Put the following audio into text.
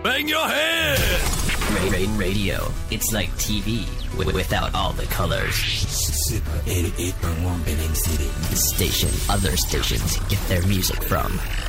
Bang your head! Rain Radio. It's like TV without all the colors. Super 88.1 Penang City. The station other stations get their music from.